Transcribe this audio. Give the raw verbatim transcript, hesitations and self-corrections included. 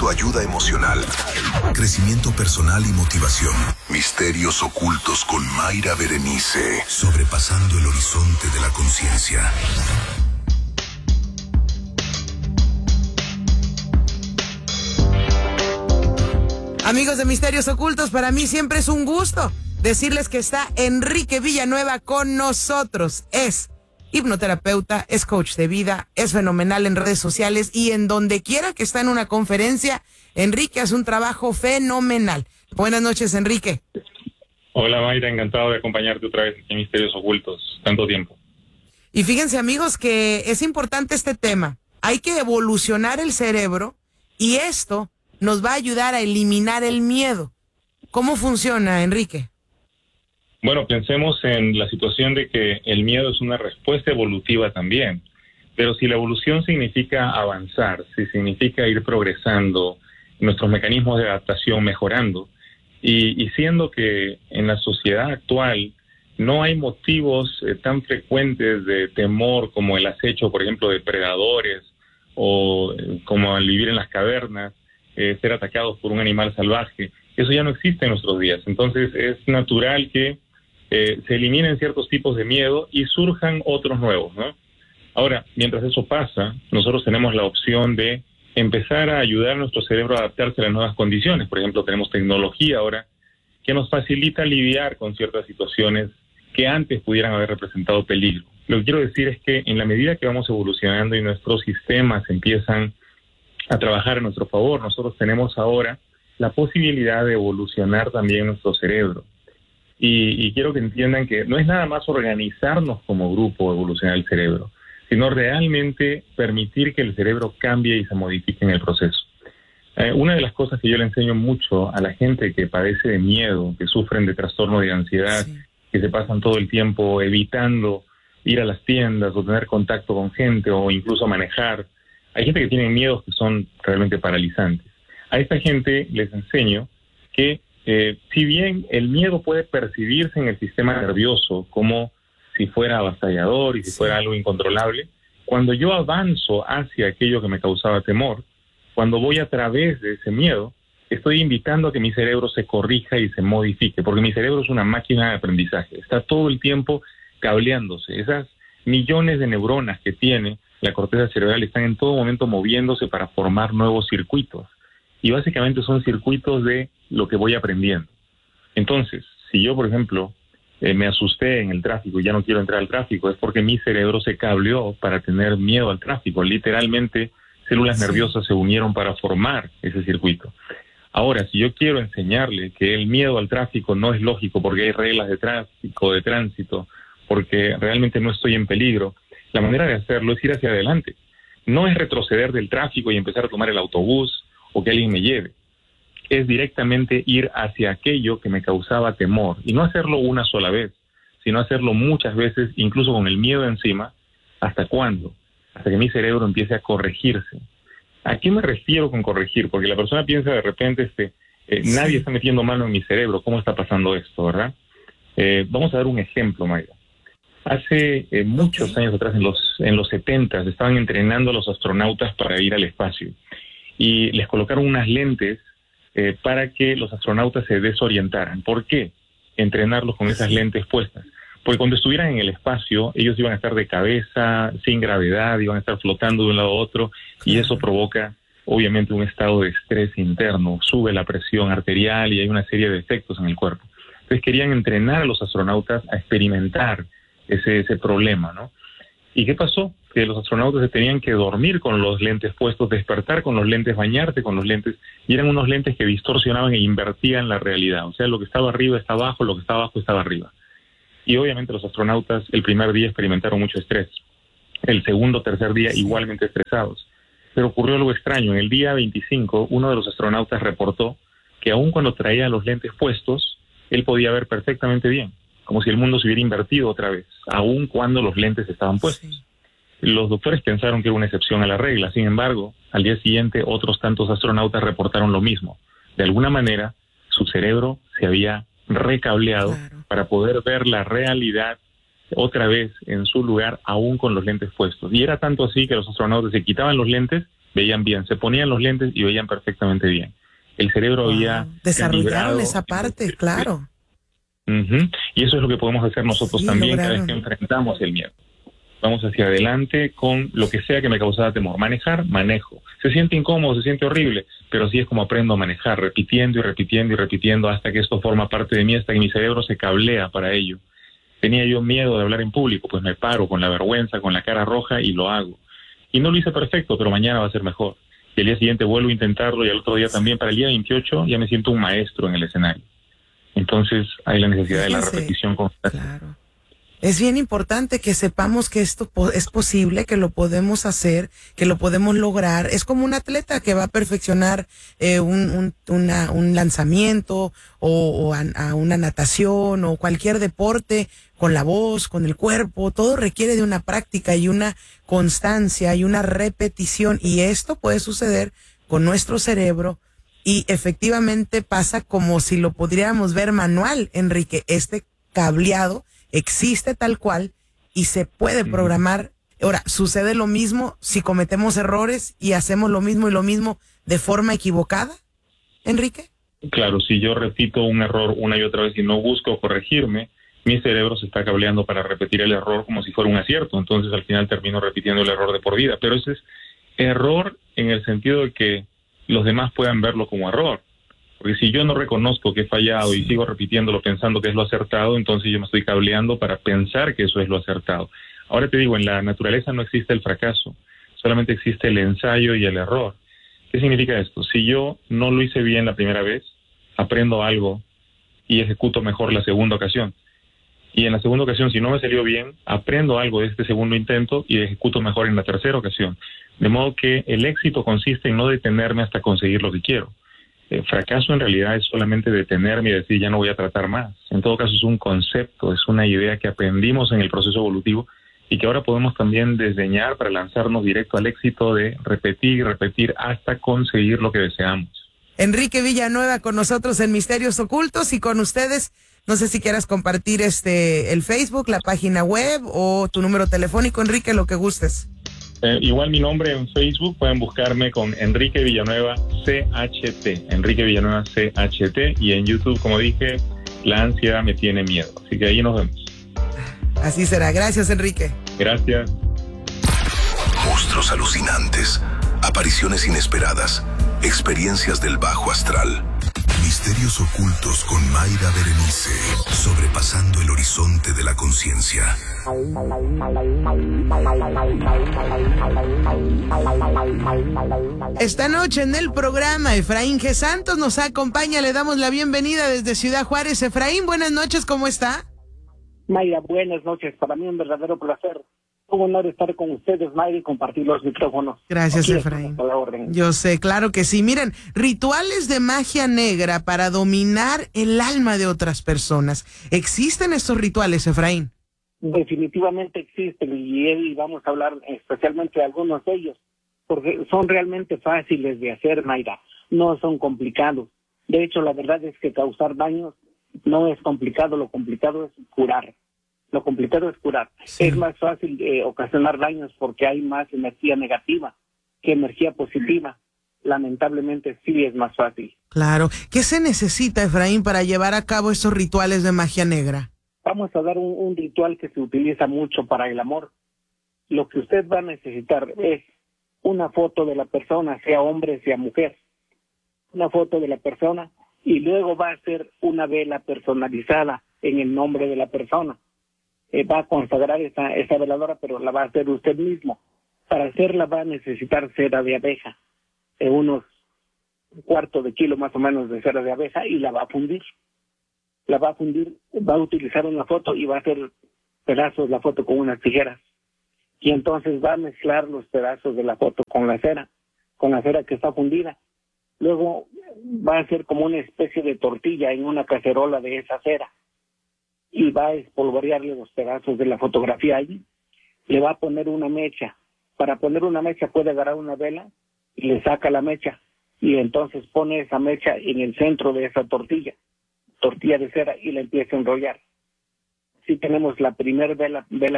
autoayuda emocional, crecimiento personal y motivación. Misterios ocultos con Mayra Berenice. Sobrepasando el horizonte de la conciencia. Amigos de Misterios Ocultos, para mí siempre es un gusto decirles que está Enrique Villanueva con nosotros. Es hipnoterapeuta, es coach de vida, es fenomenal en redes sociales y en donde quiera que está en una conferencia, Enrique hace un trabajo fenomenal. Buenas noches, Enrique. Hola, Mayra, encantado de acompañarte otra vez en Misterios Ocultos. Tanto tiempo. Y fíjense, amigos, que es importante este tema. Hay que evolucionar el cerebro y esto nos va a ayudar a eliminar el miedo. ¿Cómo funciona, Enrique? Bueno, pensemos en la situación de que el miedo es una respuesta evolutiva también, pero si la evolución significa avanzar, si significa ir progresando, nuestros mecanismos de adaptación mejorando, y, y siendo que en la sociedad actual no hay motivos eh, tan frecuentes de temor como el acecho, por ejemplo, de predadores, o eh, como al vivir en las cavernas, eh, ser atacados por un animal salvaje, eso ya no existe en nuestros días. Entonces es natural que Eh, se eliminen ciertos tipos de miedo y surjan otros nuevos, ¿no? Ahora, mientras eso pasa, nosotros tenemos la opción de empezar a ayudar a nuestro cerebro a adaptarse a las nuevas condiciones. Por ejemplo, tenemos tecnología ahora que nos facilita lidiar con ciertas situaciones que antes pudieran haber representado peligro. Lo que quiero decir es que en la medida que vamos evolucionando y nuestros sistemas empiezan a trabajar a nuestro favor, nosotros tenemos ahora la posibilidad de evolucionar también nuestro cerebro. Y, y quiero que entiendan que no es nada más organizarnos como grupo, evolucionar el cerebro, sino realmente permitir que el cerebro cambie y se modifique en el proceso. Eh, una de las cosas que yo le enseño mucho a la gente que padece de miedo, que sufren de trastorno de ansiedad, sí, que se pasan todo el tiempo evitando ir a las tiendas o tener contacto con gente o incluso manejar. Hay gente que tiene miedos que son realmente paralizantes. A esta gente les enseño que Eh, si bien el miedo puede percibirse en el sistema nervioso como si fuera avasallador y si fuera algo incontrolable, cuando yo avanzo hacia aquello que me causaba temor, cuando voy a través de ese miedo, estoy invitando a que mi cerebro se corrija y se modifique, porque mi cerebro es una máquina de aprendizaje, está todo el tiempo cableándose. Esas millones de neuronas que tiene la corteza cerebral están en todo momento moviéndose para formar nuevos circuitos. Y básicamente son circuitos de lo que voy aprendiendo. Entonces, si yo, por ejemplo, eh, me asusté en el tráfico y ya no quiero entrar al tráfico, es porque mi cerebro se cableó para tener miedo al tráfico. Literalmente, células sí. nerviosas se unieron para formar ese circuito. Ahora, si yo quiero enseñarle que el miedo al tráfico no es lógico porque hay reglas de tráfico, de tránsito, porque realmente no estoy en peligro, la manera de hacerlo es ir hacia adelante. No es retroceder del tráfico y empezar a tomar el autobús o que alguien me lleve. Es directamente ir hacia aquello que me causaba temor, y no hacerlo una sola vez, sino hacerlo muchas veces, incluso con el miedo encima. ¿Hasta cuándo? Hasta que mi cerebro empiece a corregirse. ¿A qué me refiero con corregir? Porque la persona piensa de repente, este, eh, sí. nadie está metiendo mano en mi cerebro, ¿cómo está pasando esto, verdad? Eh, vamos a dar un ejemplo, Mayra. Hace eh, muchos okay. años atrás, en los en los setentas, estaban entrenando a los astronautas para ir al espacio, y les colocaron unas lentes eh, para que los astronautas se desorientaran. ¿Por qué entrenarlos con esas lentes puestas? Porque cuando estuvieran en el espacio, ellos iban a estar de cabeza, sin gravedad, iban a estar flotando de un lado a otro, y eso provoca, obviamente, un estado de estrés interno, sube la presión arterial y hay una serie de efectos en el cuerpo. Entonces querían entrenar a los astronautas a experimentar ese, ese problema, ¿no? ¿Y qué pasó? Que los astronautas se tenían que dormir con los lentes puestos, despertar con los lentes, bañarse con los lentes, y eran unos lentes que distorsionaban e invertían la realidad. O sea, lo que estaba arriba está abajo, lo que estaba abajo estaba arriba. Y obviamente los astronautas el primer día experimentaron mucho estrés. El segundo, tercer día igualmente estresados. Pero ocurrió algo extraño. En el día veinticinco, uno de los astronautas reportó que aun cuando traía los lentes puestos, él podía ver perfectamente bien, como si el mundo se hubiera invertido otra vez, aun cuando los lentes estaban puestos. Sí. Los doctores pensaron que era una excepción a la regla. Sin embargo, al día siguiente otros tantos astronautas reportaron lo mismo. De alguna manera, su cerebro se había recableado claro. para poder ver la realidad otra vez en su lugar, aún con los lentes puestos. Y era tanto así que los astronautas se quitaban los lentes veían bien, se ponían los lentes y veían perfectamente bien. El cerebro wow. había... Desarrollaron esa parte, el... claro. Uh-huh. Y eso es lo que podemos hacer nosotros sí, también lograron. Cada vez que enfrentamos el miedo. Vamos hacia adelante con lo que sea que me causaba temor. Manejar, manejo. Se siente incómodo, se siente horrible, pero así es como aprendo a manejar, repitiendo y repitiendo y repitiendo hasta que esto forma parte de mí, hasta que mi cerebro se cablea para ello. Tenía yo miedo de hablar en público, pues me paro con la vergüenza, con la cara roja y lo hago. Y no lo hice perfecto, pero mañana va a ser mejor. Y el día siguiente vuelvo a intentarlo y al otro día también. Para el día veintiocho ya me siento un maestro en el escenario. Entonces hay la necesidad Fíjense, de la repetición constante. Claro. Es bien importante que sepamos que esto es posible, que lo podemos hacer, que lo podemos lograr. Es como un atleta que va a perfeccionar eh, un, un, una, un lanzamiento o, o a, a una natación o cualquier deporte con la voz, con el cuerpo. Todo requiere de una práctica y una constancia y una repetición. Y esto puede suceder con nuestro cerebro y efectivamente pasa como si lo podríamos ver manual, Enrique. Este cableado existe tal cual y se puede programar. Ahora, ¿sucede lo mismo si cometemos errores y hacemos lo mismo y lo mismo de forma equivocada, Enrique? Claro, si yo repito un error una y otra vez y no busco corregirme, mi cerebro se está cableando para repetir el error como si fuera un acierto. Entonces, al final termino repitiendo el error de por vida. Pero ese es error en el sentido de que los demás puedan verlo como error. Porque si yo no reconozco que he fallado y sigo repitiéndolo pensando que es lo acertado, entonces yo me estoy cableando para pensar que eso es lo acertado. Ahora te digo, en la naturaleza no existe el fracaso, solamente existe el ensayo y el error. ¿Qué significa esto? Si yo no lo hice bien la primera vez, aprendo algo y ejecuto mejor la segunda ocasión. Y en la segunda ocasión, si no me salió bien, aprendo algo de este segundo intento y ejecuto mejor en la tercera ocasión. De modo que el éxito consiste en no detenerme hasta conseguir lo que quiero. El fracaso en realidad es solamente detenerme y decir ya no voy a tratar más. En todo caso es un concepto, es una idea que aprendimos en el proceso evolutivo y que ahora podemos también desdeñar para lanzarnos directo al éxito de repetir y repetir hasta conseguir lo que deseamos. Enrique Villanueva con nosotros en Misterios Ocultos y con ustedes, no sé si quieras compartir este el Facebook, la página web o tu número telefónico, Enrique, lo que gustes. Eh, igual mi nombre en Facebook, pueden buscarme con Enrique Villanueva C H T, Enrique Villanueva C H T, y en YouTube, como dije, la ansiedad me tiene miedo, así que ahí nos vemos. Así será, gracias Enrique. Gracias. Monstruos alucinantes, apariciones inesperadas, experiencias del bajo astral. Misterios ocultos con Mayra Berenice, sobrepasando el horizonte de la conciencia. Esta noche en el programa Efraín G. Santos nos acompaña, le damos la bienvenida desde Ciudad Juárez. Efraín, buenas noches, ¿cómo está? Mayra, buenas noches, para mí un verdadero placer. Un honor estar con ustedes, Mayra, y compartir los micrófonos. Gracias, Aquí Efraín. Yo sé, claro que sí. Miren, rituales de magia negra para dominar el alma de otras personas. ¿Existen estos rituales, Efraín? Definitivamente existen, y vamos a hablar especialmente de algunos de ellos, porque son realmente fáciles de hacer, Mayra. No son complicados. De hecho, la verdad es que causar daños no es complicado, lo complicado es curar. Lo complicado es curar. Sí. Es más fácil eh, ocasionar daños porque hay más energía negativa que energía positiva. Lamentablemente sí es más fácil. Claro. ¿Qué se necesita, Efraín, para llevar a cabo esos rituales de magia negra? Vamos a dar un, un ritual que se utiliza mucho para el amor. Lo que usted va a necesitar es una foto de la persona, sea hombre, sea mujer. Una foto de la persona y luego va a hacer una vela personalizada en el nombre de la persona. Eh, va a consagrar esa, esa veladora, pero la va a hacer usted mismo. Para hacerla va a necesitar cera de abeja, eh, unos un cuarto de kilo más o menos de cera de abeja, y la va a fundir. La va a fundir, va a utilizar una foto y va a hacer pedazos la foto con unas tijeras. Y entonces va a mezclar los pedazos de la foto con la cera, con la cera que está fundida. Luego va a hacer como una especie de tortilla en una cacerola de esa cera. Y va a espolvorearle los pedazos de la fotografía allí. Le va a poner una mecha. Para poner una mecha puede agarrar una vela y le saca la mecha. Y entonces pone esa mecha en el centro de esa tortilla, tortilla de cera, y la empieza a enrollar. Si tenemos la primera vela, vela